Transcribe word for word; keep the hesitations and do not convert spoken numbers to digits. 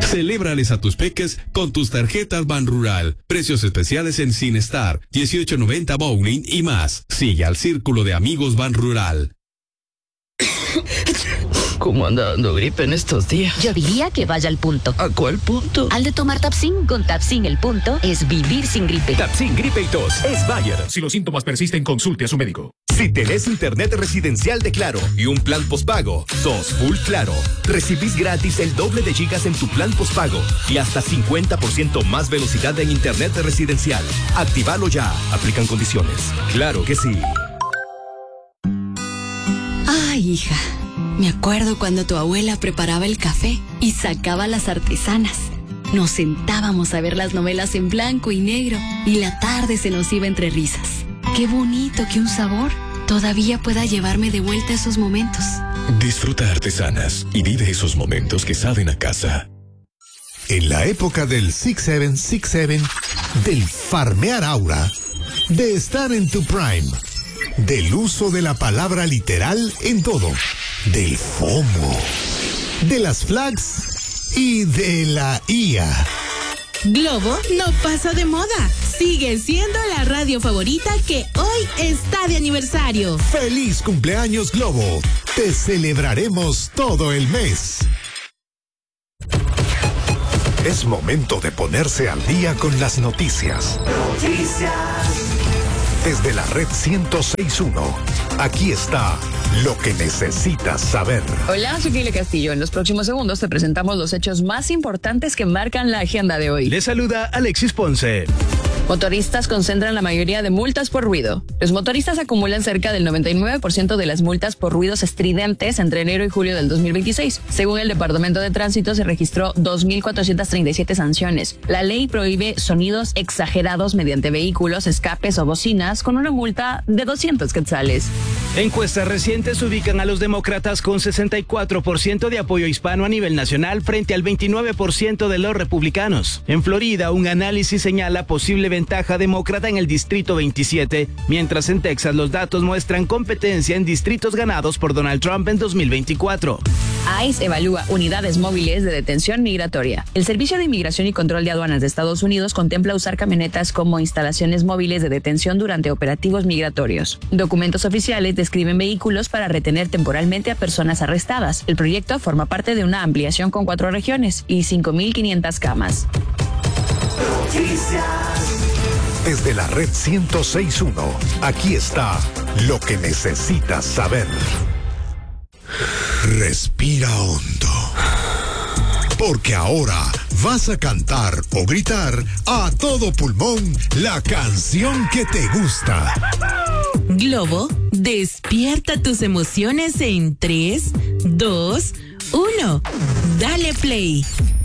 Celébrales a tus peques con tus tarjetas Banrural. Precios especiales en Cinestar, dieciocho noventa Bowling y más. Sigue al Círculo de Amigos Banrural. ¿Cómo anda dando gripe en estos días? Yo diría que vaya al punto. ¿A cuál punto? Al de tomar Tapsin. Con Tapsin el punto es vivir sin gripe. Tapsin Gripe y Tos es Bayer. Si los síntomas persisten, consulte a su médico. Si tenés internet residencial de Claro y un plan postpago, sos full Claro. Recibís gratis el doble de gigas en tu plan postpago y hasta cincuenta por ciento más velocidad en internet residencial. Actívalo ya. Aplican condiciones. Claro que sí. Ay, hija. Me acuerdo cuando tu abuela preparaba el café y sacaba las artesanas. Nos sentábamos a ver las novelas en blanco y negro y la tarde se nos iba entre risas. Qué bonito que un sabor todavía pueda llevarme de vuelta a esos momentos. Disfruta Artesanas y vive esos momentos que saben a casa. En la época del six seven six seven, del farmear aura, de estar en tu prime, del uso de la palabra literal en todo, del FOMO, de las flags y de la I A. Globo no pasa de moda. Sigue siendo la radio favorita que hoy está de aniversario. ¡Feliz cumpleaños, Globo! Te celebraremos todo el mes. Es momento de ponerse al día con las noticias. Noticias. Desde la red ciento seis punto uno, aquí está lo que necesitas saber. Hola, soy Kile Castillo. En los próximos segundos te presentamos los hechos más importantes que marcan la agenda de hoy. Le saluda Alexis Ponce. Motoristas concentran la mayoría de multas por ruido. Los motoristas acumulan cerca del noventa y nueve por ciento de las multas por ruidos estridentes entre enero y julio del dos mil veintiséis. Según el Departamento de Tránsito, se registró dos mil cuatrocientas treinta y siete sanciones. La ley prohíbe sonidos exagerados mediante vehículos, escapes o bocinas con una multa de doscientos quetzales. Encuestas recientes ubican a los demócratas con sesenta y cuatro por ciento de apoyo hispano a nivel nacional frente al veintinueve por ciento de los republicanos. En Florida, un análisis señala posible ventaja demócrata en el distrito veintisiete, mientras en Texas los datos muestran competencia en distritos ganados por Donald Trump en dos mil veinticuatro. ICE evalúa unidades móviles de detención migratoria. El Servicio de Inmigración y Control de Aduanas de Estados Unidos contempla usar camionetas como instalaciones móviles de detención durante operativos migratorios. Documentos oficiales describen vehículos para retener temporalmente a personas arrestadas. El proyecto forma parte de una ampliación con cuatro regiones y cinco mil quinientas camas. Desde la red ciento seis punto uno, aquí está lo que necesitas saber. Respira hondo, porque ahora vas a cantar o gritar a todo pulmón la canción que te gusta. Globo, despierta tus emociones en tres, dos, uno. Dale play.